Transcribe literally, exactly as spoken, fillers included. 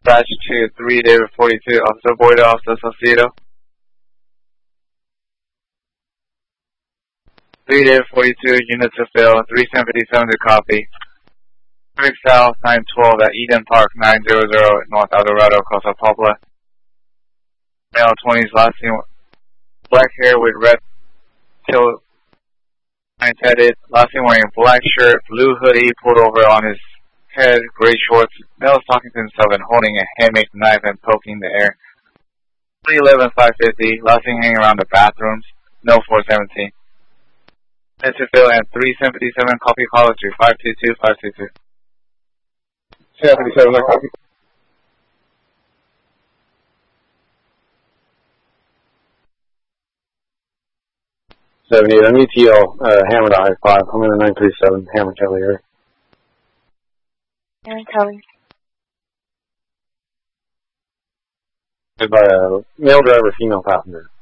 Batch two, three, David forty-two, Officer Boyd, Officer Saucedo. three, David forty-two, unit to fill, three seventy-seven to copy. Pacific South, nine twelve at Eden Park, nine hundred, North Eldorado, Costa Poplar. Male twenties, last seen, black hair with red till headed, last seen wearing black shirt, blue hoodie pulled over on his head, gray shorts. Male is talking to himself and holding a handmade knife and poking the air. three eleven, five fifty, last seen hanging around the bathrooms, no four seventeen. Mister Phil and three seventy-seven, copy caller to five two two, five two two. seventy-seven, I copy. seventy-eight, I'm E T L, uh, Hammer to I five, I'm in the nine three seven, Hammer Kelly area. Hammer Kelly. By a male driver, female passenger.